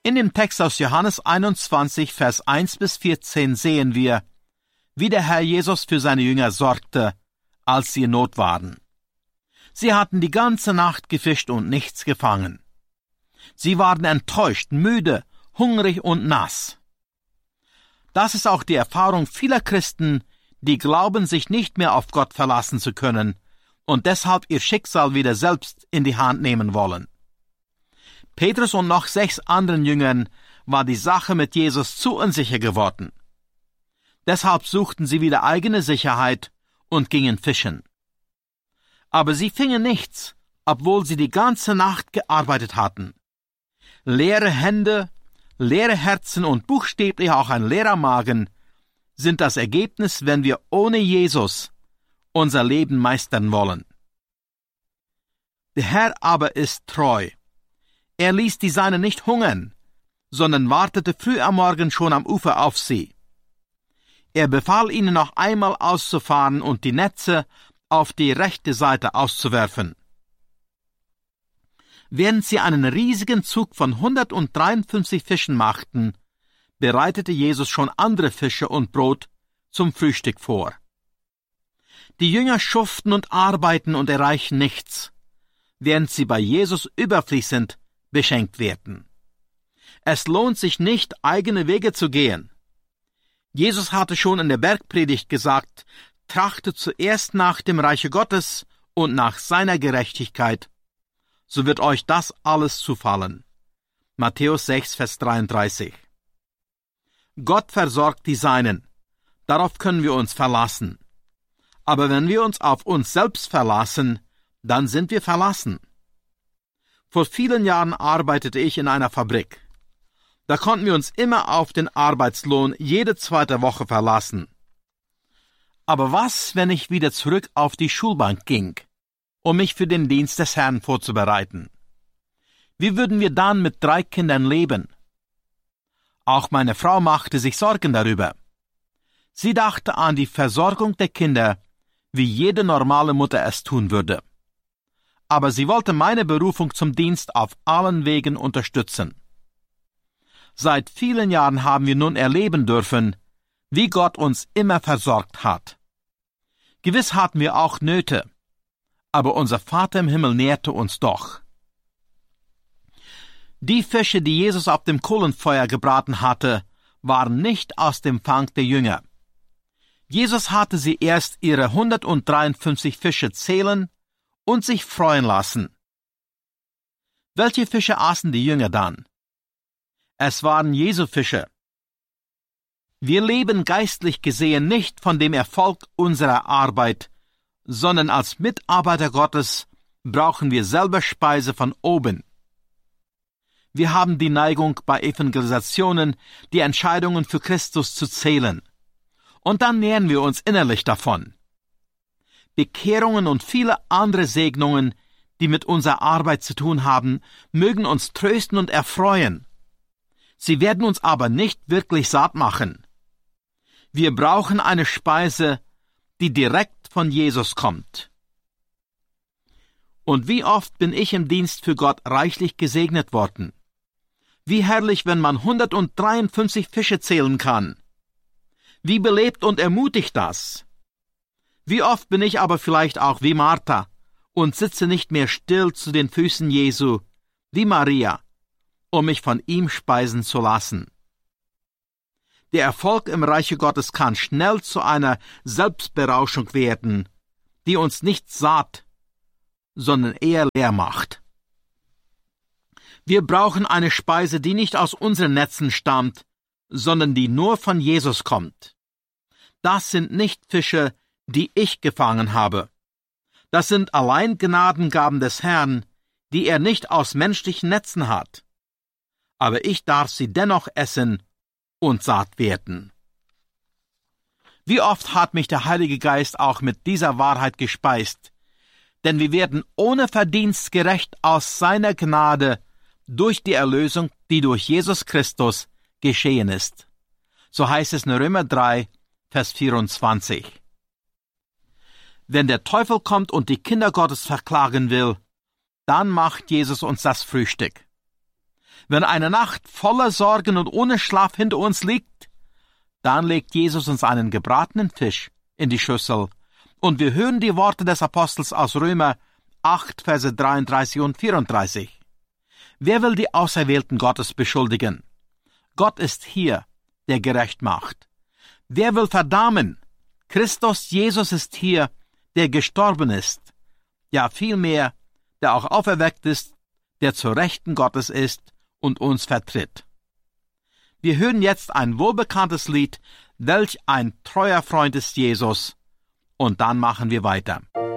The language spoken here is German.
In dem Text aus Johannes 21, Vers 1-14 sehen wir, wie der Herr Jesus für seine Jünger sorgte, als sie in Not waren. Sie hatten die ganze Nacht gefischt und nichts gefangen. Sie waren enttäuscht, müde, hungrig und nass. Das ist auch die Erfahrung vieler Christen, die glauben, sich nicht mehr auf Gott verlassen zu können und deshalb ihr Schicksal wieder selbst in die Hand nehmen wollen. Petrus und noch 6 anderen Jüngern war die Sache mit Jesus zu unsicher geworden. Deshalb suchten sie wieder eigene Sicherheit und gingen fischen. Aber sie fingen nichts, obwohl sie die ganze Nacht gearbeitet hatten. Leere Hände, leere Herzen und buchstäblich auch ein leerer Magen sind das Ergebnis, wenn wir ohne Jesus unser Leben meistern wollen. Der Herr aber ist treu. Er ließ die Seinen nicht hungern, sondern wartete früh am Morgen schon am Ufer auf sie. Er befahl ihnen noch einmal auszufahren und die Netze auf die rechte Seite auszuwerfen. Während sie einen riesigen Zug von 153 Fischen machten, bereitete Jesus schon andere Fische und Brot zum Frühstück vor. Die Jünger schuften und arbeiten und erreichen nichts, während sie bei Jesus überfließend beschenkt werden. Es lohnt sich nicht, eigene Wege zu gehen. Jesus hatte schon in der Bergpredigt gesagt, trachtet zuerst nach dem Reiche Gottes und nach seiner Gerechtigkeit, so wird euch das alles zufallen. Matthäus 6, Vers 33. Gott versorgt die Seinen. Darauf können wir uns verlassen. Aber wenn wir uns auf uns selbst verlassen, dann sind wir verlassen. Vor vielen Jahren arbeitete ich in einer Fabrik. Da konnten wir uns immer auf den Arbeitslohn jede 2. Woche verlassen. Aber was, wenn ich wieder zurück auf die Schulbank ging, um mich für den Dienst des Herrn vorzubereiten? Wie würden wir dann mit 3 Kindern leben? Auch meine Frau machte sich Sorgen darüber. Sie dachte an die Versorgung der Kinder, wie jede normale Mutter es tun würde. Aber sie wollte meine Berufung zum Dienst auf allen Wegen unterstützen. Seit vielen Jahren haben wir nun erleben dürfen, wie Gott uns immer versorgt hat. Gewiss hatten wir auch Nöte, aber unser Vater im Himmel nährte uns doch. Die Fische, die Jesus auf dem Kohlenfeuer gebraten hatte, waren nicht aus dem Fang der Jünger. Jesus hatte sie erst ihre 153 Fische zählen und sich freuen lassen. Welche Fische aßen die Jünger dann? Es waren Jesu Fische. Wir leben geistlich gesehen nicht von dem Erfolg unserer Arbeit, sondern als Mitarbeiter Gottes brauchen wir selber Speise von oben. Wir haben die Neigung, bei Evangelisationen die Entscheidungen für Christus zu zählen. Und dann nähren wir uns innerlich davon. Bekehrungen und viele andere Segnungen, die mit unserer Arbeit zu tun haben, mögen uns trösten und erfreuen. Sie werden uns aber nicht wirklich satt machen. Wir brauchen eine Speise, die direkt von Jesus kommt. Und wie oft bin ich im Dienst für Gott reichlich gesegnet worden. Wie herrlich, wenn man 153 Fische zählen kann. Wie belebt und ermutigt das. Wie oft bin ich aber vielleicht auch wie Martha und sitze nicht mehr still zu den Füßen Jesu, wie Maria, um mich von ihm speisen zu lassen. Der Erfolg im Reiche Gottes kann schnell zu einer Selbstberauschung werden, die uns nicht satt, sondern eher leer macht. Wir brauchen eine Speise, die nicht aus unseren Netzen stammt, sondern die nur von Jesus kommt. Das sind nicht Fische, die ich gefangen habe. Das sind allein Gnadengaben des Herrn, die er nicht aus menschlichen Netzen hat. Aber ich darf sie dennoch essen und satt werden. Wie oft hat mich der Heilige Geist auch mit dieser Wahrheit gespeist, denn wir werden ohne Verdienst gerecht aus seiner Gnade durch die Erlösung, die durch Jesus Christus geschehen ist. So heißt es in Römer 3, Vers 24. Wenn der Teufel kommt und die Kinder Gottes verklagen will, dann macht Jesus uns das Frühstück. Wenn eine Nacht voller Sorgen und ohne Schlaf hinter uns liegt, dann legt Jesus uns einen gebratenen Fisch in die Schüssel, und wir hören die Worte des Apostels aus Römer 8, Verse 33 und 34. Wer will die Auserwählten Gottes beschuldigen? Gott ist hier, der gerecht macht. Wer will verdammen? Christus Jesus ist hier, der gestorben ist. Ja, vielmehr, der auch auferweckt ist, der zur Rechten Gottes ist und uns vertritt. Wir hören jetzt ein wohlbekanntes Lied, welch ein treuer Freund ist Jesus, und dann machen wir weiter.